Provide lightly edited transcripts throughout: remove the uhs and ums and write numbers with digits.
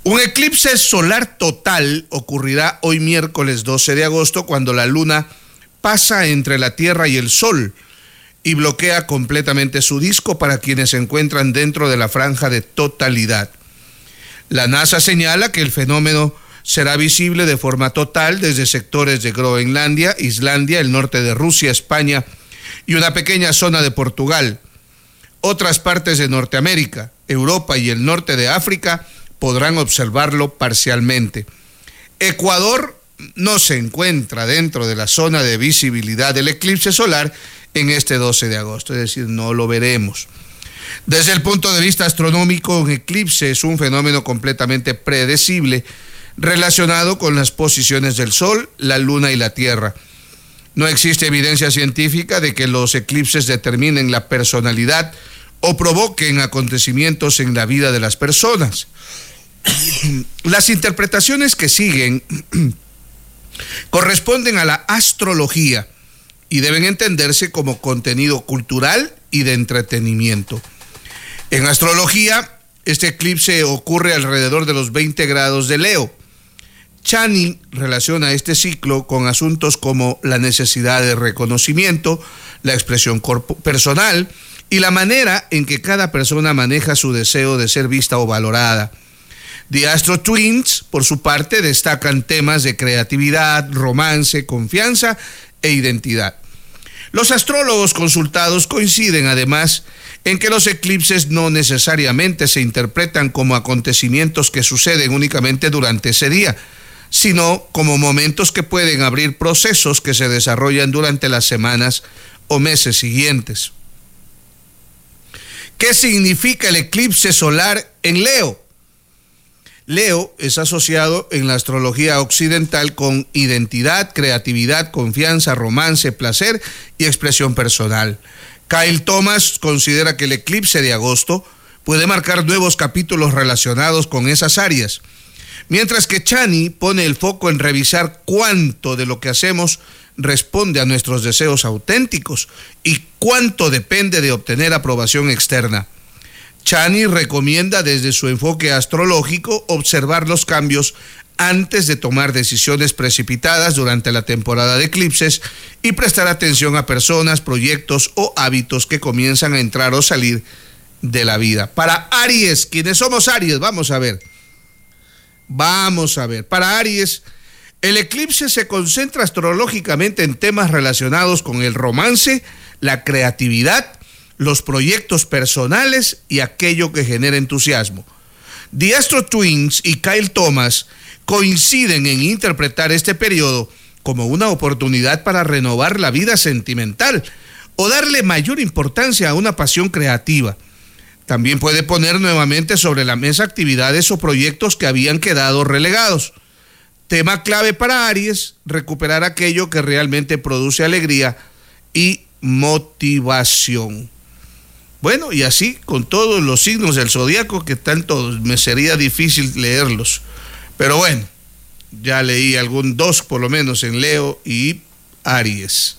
Un eclipse solar total ocurrirá hoy miércoles 12 de agosto cuando la luna pasa entre la Tierra y el Sol y bloquea completamente su disco para quienes se encuentran dentro de la franja de totalidad. La NASA señala que el fenómeno será visible de forma total desde sectores de Groenlandia, Islandia, el norte de Rusia, España y una pequeña zona de Portugal. Otras partes de Norteamérica, Europa y el norte de África podrán observarlo parcialmente. Ecuador no se encuentra dentro de la zona de visibilidad del eclipse solar en este 12 de agosto, es decir, no lo veremos. Desde el punto de vista astronómico, un eclipse es un fenómeno completamente predecible relacionado con las posiciones del Sol, la Luna y la Tierra. No existe evidencia científica de que los eclipses determinen la personalidad o provoquen acontecimientos en la vida de las personas. Las interpretaciones que siguen corresponden a la astrología y deben entenderse como contenido cultural y de entretenimiento. En astrología, este eclipse ocurre alrededor de los 20 grados de Leo. Chani relaciona este ciclo con asuntos como la necesidad de reconocimiento, la expresión personal y la manera en que cada persona maneja su deseo de ser vista o valorada. The Astro Twins, por su parte, destacan temas de creatividad, romance, confianza e identidad. Los astrólogos consultados coinciden además en que los eclipses no necesariamente se interpretan como acontecimientos que suceden únicamente durante ese día, sino como momentos que pueden abrir procesos que se desarrollan durante las semanas o meses siguientes. ¿Qué significa el eclipse solar en Leo? Leo es asociado en la astrología occidental con identidad, creatividad, confianza, romance, placer y expresión personal. Kyle Thomas considera que el eclipse de agosto puede marcar nuevos capítulos relacionados con esas áreas, mientras que Chani pone el foco en revisar cuánto de lo que hacemos responde a nuestros deseos auténticos y cuánto depende de obtener aprobación externa. Chani recomienda desde su enfoque astrológico observar los cambios antes de tomar decisiones precipitadas durante la temporada de eclipses y prestar atención a personas, proyectos o hábitos que comienzan a entrar o salir de la vida. Para Aries, quienes somos Aries, vamos a ver. Para Aries, el eclipse se concentra astrológicamente en temas relacionados con el romance, la creatividad, los proyectos personales y aquello que genera entusiasmo. The Astro Twins y Kyle Thomas coinciden en interpretar este periodo como una oportunidad para renovar la vida sentimental o darle mayor importancia a una pasión creativa. También puede poner nuevamente sobre la mesa actividades o proyectos que habían quedado relegados. Tema clave para Aries: recuperar aquello que realmente produce alegría y motivación. Bueno, y así con todos los signos del zodiaco, que tanto me sería difícil leerlos. Pero bueno, ya leí dos por lo menos en Leo y Aries.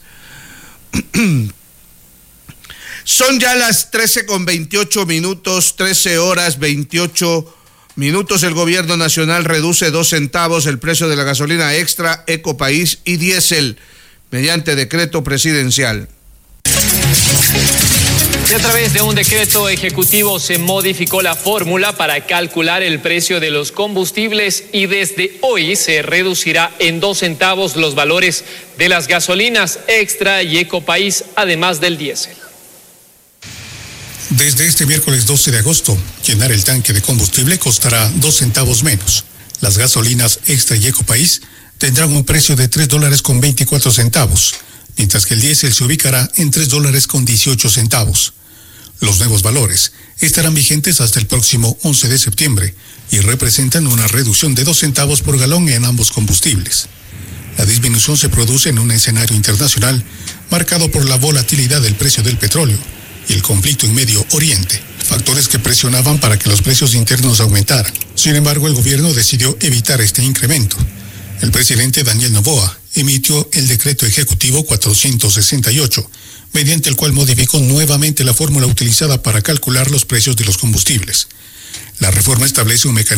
Son ya las 13:28, 13 horas 28 minutos. El gobierno nacional reduce 2 centavos el precio de la gasolina extra, Ecopaís y diésel mediante decreto presidencial. Y a través de un decreto ejecutivo se modificó la fórmula para calcular el precio de los combustibles y desde hoy se reducirá en 2 centavos los valores de las gasolinas extra y Ecopaís, además del diésel. Desde este miércoles 12 de agosto, llenar el tanque de combustible costará 2 centavos menos. Las gasolinas extra y Ecopaís tendrán un precio de $3.24, mientras que el diésel se ubicará en $3.18. Los nuevos valores estarán vigentes hasta el próximo 11 de septiembre y representan una reducción de 2 centavos por galón en ambos combustibles. La disminución se produce en un escenario internacional marcado por la volatilidad del precio del petróleo y el conflicto en Medio Oriente, factores que presionaban para que los precios internos aumentaran. Sin embargo, el gobierno decidió evitar este incremento. El presidente Daniel Noboa emitió el decreto ejecutivo 468, mediante el cual modificó nuevamente la fórmula utilizada para calcular los precios de los combustibles. La reforma establece un mecanismo